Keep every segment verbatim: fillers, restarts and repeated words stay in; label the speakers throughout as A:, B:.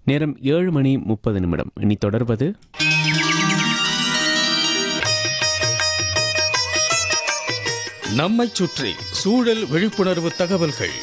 A: நேரம் ஏழு மணி முப்பது நிமிடம். இனி தொடர்வது
B: நம்மைச் சுற்றி சூழல் விழிப்புணர்வு தகவல்கள்.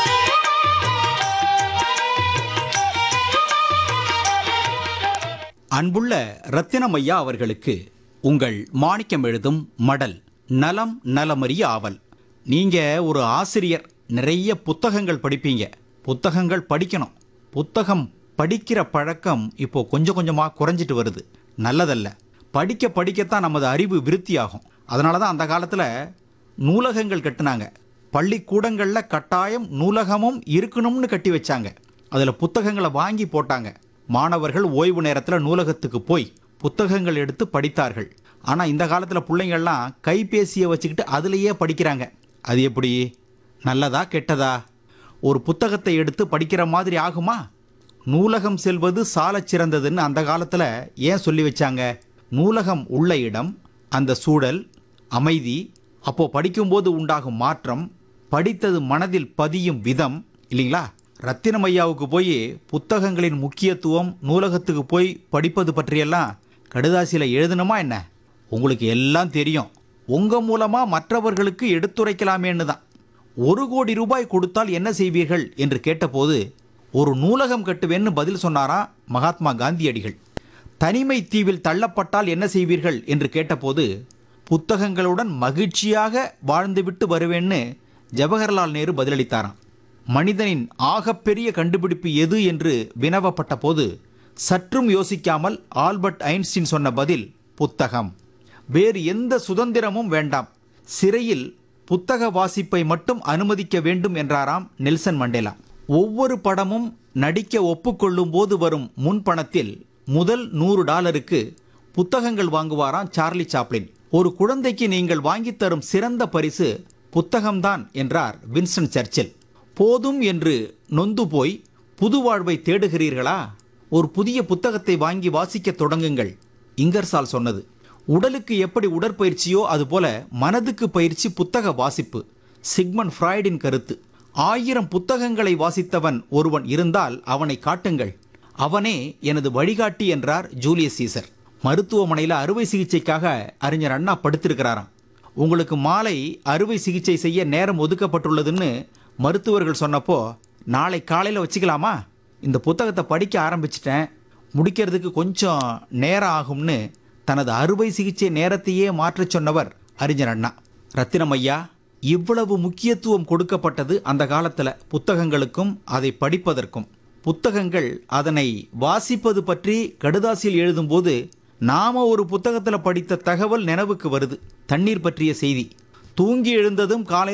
C: அன்புள்ள ரத்தினமையா அவர்களுக்கு உங்கள் மாணிக்கம் எழுதும் மடல். நலம் நலமறிய ஆவல். நீங்க ஒரு ஆசிரியர், நிறைய புத்தகங்கள் படிப்பீங்க. புத்தகங்கள் படிக்கணும். புத்தகம் படிக்கிற பழக்கம் இப்போ கொஞ்சம் கொஞ்சமாக குறைஞ்சிட்டு வருது. நல்லதல்ல. படிக்க படிக்கத்தான் நமது அறிவு விருத்தியாகும். அதனால தான் அந்த காலத்தில் நூலகங்கள் கட்டினாங்க. பள்ளிக்கூடங்களில் கட்டாயம் நூலகமும் இருக்கணும்னு கட்டி வச்சாங்க. அதில் புத்தகங்களை வாங்கி போட்டாங்க. மாணவர்கள் ஓய்வு நேரத்தில் நூலகத்துக்கு போய் புத்தகங்கள் எடுத்து படித்தார்கள். ஆனால் இந்த காலத்தில் பிள்ளைங்கள்லாம் கைபேசியை வச்சுக்கிட்டு அதிலேயே படிக்கிறாங்க. அது எப்படி? நல்லதா கெட்டதா? ஒரு புத்தகத்தை எடுத்து படிக்கிற மாதிரி ஆகுமா? நூலகம் செல்வது சாலச் சிறந்ததுன்னு அந்த காலத்தில் ஏன் சொல்லி வச்சாங்க? நூலகம் உள்ள இடம், அந்த சூழல், அமைதி, அப்போது படிக்கும்போது உண்டாகும் மாற்றம், படித்தது மனதில் பதியும் விதம் இல்லைங்களா? ரத்தினமையாவுக்கு போய் புத்தகங்களின் முக்கியத்துவம், நூலகத்துக்கு போய் படிப்பது பற்றியெல்லாம் கடுதாசியில் எழுதணுமா என்ன? உங்களுக்கு எல்லாம் தெரியும். உங்கள் மூலமாக மற்றவர்களுக்கு எடுத்துரைக்கலாமேன்னு தான். ஒரு கோடி ரூபாய் கொடுத்தால் என்ன செய்வீர்கள் என்று கேட்டபோது ஒரு நூலகம் கட்டுவேன்னு பதில் சொன்னாராம் மகாத்மா காந்தியடிகள். தனிமை தீவில் தள்ளப்பட்டால் என்ன செய்வீர்கள் என்று கேட்டபோது புத்தகங்களுடன் மகிழ்ச்சியாக வாழ்ந்துவிட்டு வருவேன்னு ஜவஹர்லால் நேரு பதிலளித்தாராம். மனிதனின் ஆகப்பெரிய கண்டுபிடிப்பு எது என்று வினவப்பட்ட போது சற்றும் யோசிக்காமல் ஆல்பர்ட் ஐன்ஸ்டீன் சொன்ன பதில் புத்தகம். வேறு எந்த சுதந்திரமும் வேண்டாம், சிறையில் புத்தக வாசிப்பை மட்டும் அனுமதிக்க வேண்டும் என்றாராம் நெல்சன் மண்டேலா. ஒவ்வொரு படமும் நடிக்க ஒப்புக்கொள்ளும் போது வரும் முன்பணத்தில் முதல் நூறு டாலருக்கு புத்தகங்கள் வாங்குவாராம் சார்லி சாப்ளின். ஒரு குழந்தைக்கு நீங்கள் வாங்கித் தரும் சிறந்த பரிசு புத்தகம்தான் என்றார் வின்ஸ்டன் சர்ச்சில். போதும் என்று நொந்து போய் புது வாழ்வை தேடுகிறீர்களா? ஒரு புதிய புத்தகத்தை வாங்கி வாசிக்க தொடங்குங்கள். இங்கர்சால் சொன்னது. உடலுக்கு எப்படி உடற்பயிற்சியோ அதுபோல மனதுக்கு பயிற்சி புத்தக வாசிப்பு. சிக்மண்ட் ஃப்ராய்டின் கருத்து. ஆயிரம் புத்தகங்களை வாசித்தவன் ஒருவன் இருந்தால் அவனை காட்டுங்கள், அவனே எனது வழிகாட்டி என்றார் ஜூலியஸ் சீசர். மருத்துவமனையில் அறுவை சிகிச்சைக்காக அறிஞர் அண்ணா படுத்திருக்கிறாராம். உங்களுக்கு மாலை அறுவை சிகிச்சை செய்ய நேரம் ஒதுக்கப்பட்டுள்ளதுன்னு மருத்துவர்கள் சொன்னப்போ, நாளை காலையில் வச்சுக்கலாமா? இந்த புத்தகத்தை படிக்க ஆரம்பிச்சிட்டேன், முடிக்கிறதுக்கு கொஞ்சம் நேரம் ஆகும்னு தனது அறுவை சிகிச்சை நேரத்தையே மாற்றச் சொன்னவர் அறிஞர் அண்ணா. ரத்தினமையா, இவ்வளவு முக்கியத்துவம் கொடுக்கப்பட்டது அந்த காலத்தில் புத்தகங்களுக்கும் அதை படிப்பதற்கும். புத்தகங்கள் அதனை வாசிப்பது பற்றி கடுதாசியில் எழுதும்போது நாம ஒரு புத்தகத்தில் படித்த தகவல் நினைவுக்கு வருது. தண்ணீர் பற்றிய செய்தி. தூங்கி எழுந்ததும் காலை